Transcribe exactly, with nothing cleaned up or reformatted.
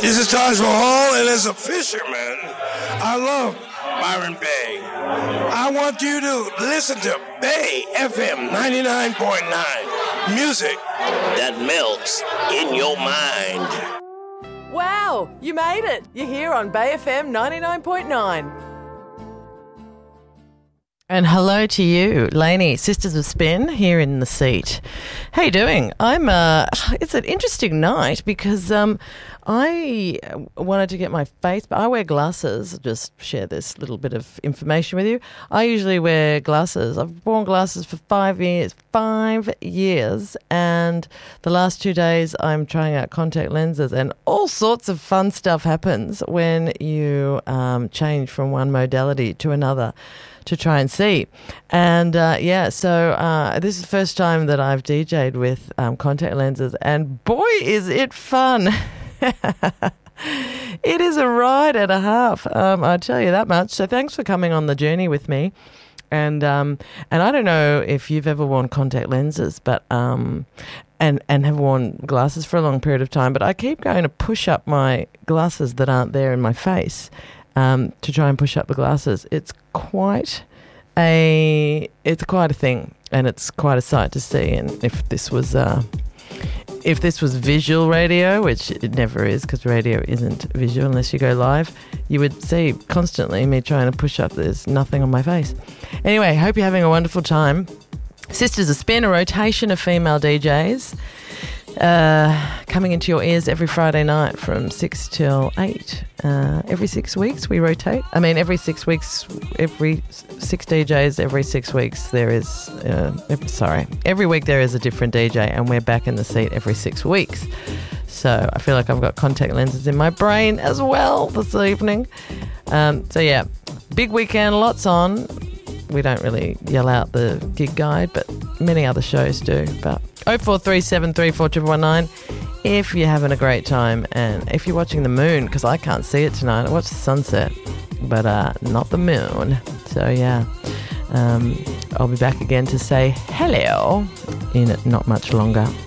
This is Taj Mahal, and as a fisherman, I love Byron Bay. I want you to listen to Bay F M ninety-nine point nine. Music that melts in your mind. Wow, you made it. You're here on Bay F M ninety-nine point nine. And hello to you, Lainey, Sisters of Spin, here in the seat. How you doing? I'm. Uh, it's an interesting night because um, I wanted to get my face. But I wear glasses. I'll just share this little bit of information with you. I usually wear glasses. I've worn glasses for five years. Five years, and the last two days I'm trying out contact lenses, and all sorts of fun stuff happens when you um, change from one modality to another to try and see. And uh, yeah, so uh, this is the first time that I've D J'd with um, contact lenses, and boy, is it fun. It is a ride and a half, um, I'll tell you that much. So thanks for coming on the journey with me. And um, and I don't know if you've ever worn contact lenses, but um, and and have worn glasses for a long period of time, but I keep going to push up my glasses that aren't there in my face. Um, to try and push up the glasses. It's quite a it's quite a thing, and it's quite a sight to see. And if this was uh, if this was visual radio, which it never is because radio isn't visual unless you go live, you would see constantly me trying to push up. There's nothing on my face. Anyway, hope you're having a wonderful time. Sisters of Spin, a rotation of female D Js. Uh, coming into your ears every Friday night from six till eight. Uh, every six weeks we rotate. I mean, every six weeks, every six D Js, every six weeks there is, uh, every, sorry, every week there is a different D J, and we're back in the seat every six weeks. So I feel like I've got contact lenses in my brain as well this evening. Um, so yeah, big weekend, lots on. We don't really yell out the gig guide, but many other shows do. But oh four three seven three four one one nine if you're having a great time, and if you're watching the moon, because I can't see it tonight. I watch the sunset, but uh, not the moon. So yeah, um, I'll be back again to say hello in not much longer.